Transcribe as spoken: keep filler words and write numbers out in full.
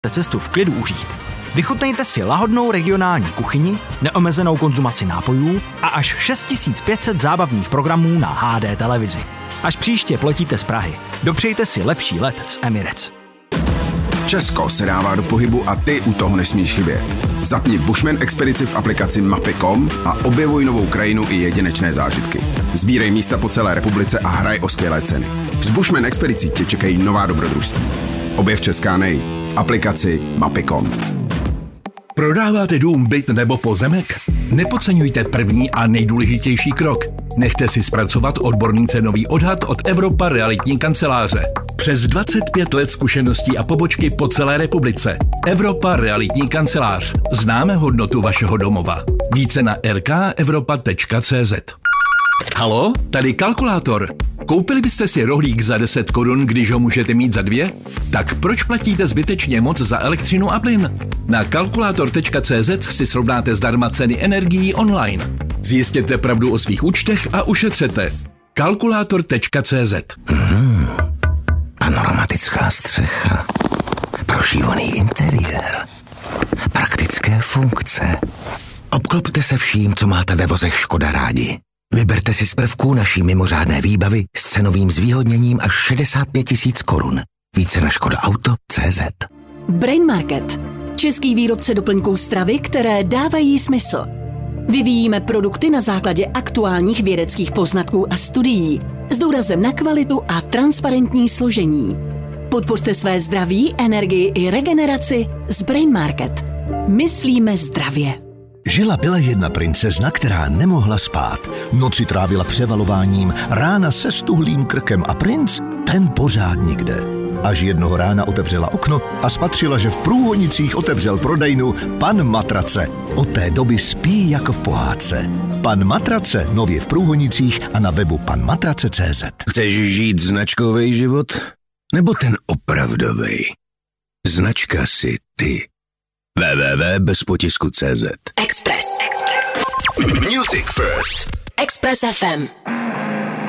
cestu v klidu užít. Vychutnejte si lahodnou regionální kuchyni, neomezenou konzumaci nápojů a až šest tisíc pět set zábavných programů na H D televizi. Až příště pletíte z Prahy, dopřejte si lepší let z Emirates. Česko se dává do pohybu a ty u toho nesmíš chybět. Zapni Bushman expedici v aplikaci mapy tečka com a objevuj novou krajinu i jedinečné zážitky. Sbírej místa po celé republice a hraj o skvělé ceny. S Bushman expedicí tě čekají nová dobrodružství. Objev Česká nej v aplikaci mapy tečka com. Prodáváte dům, byt nebo pozemek? Nepodceňujte první a nejdůležitější krok. Nechte si zpracovat odborný cenový odhad od Evropa realitní kanceláře. Přes dvacet pět let zkušeností a pobočky po celé republice. Evropa realitní kancelář. Známe hodnotu vašeho domova. Více na r k evropa tečka c z. Halo, tady kalkulátor. Koupili byste si rohlík za deset korun, když ho můžete mít za dvě? Tak proč platíte zbytečně moc za elektřinu a plyn? Na kalkulátor tečka c z si srovnáte zdarma ceny energií online. Zjistěte pravdu o svých účtech a ušetřete. kalkulátor tečka c z. Hmm, panoramická střecha, prošívaný interiér, praktické funkce. Obklopte se vším, co máte ve vozech Škoda rádi. Vyberte si z prvků naší mimořádné výbavy s cenovým zvýhodněním až šedesát pět tisíc korun. Více na škoda auto tečka cé zet. Brain Market. Český výrobce doplňků stravy, které dávají smysl. Vyvíjíme produkty na základě aktuálních vědeckých poznatků a studií s důrazem na kvalitu a transparentní složení. Podpořte své zdraví, energii i regeneraci s Brain Market. Myslíme zdravě. Žila byla jedna princezna, která nemohla spát. Noci trávila převalováním, rána se stuhlým krkem a princ, ten pořád nikde. Až jednoho rána otevřela okno a spatřila, že v průhonicích otevřel prodejnu Pan Matrace. Od té doby spí jako v pohádce. Pan Matrace nově v průhonicích a na webu pan matrace tečka cé zet. Chceš žít značkový život? Nebo ten opravdový? Značka si ty. w w w tečka bez potisku tečka cé zet. Express. Music First. Express F M.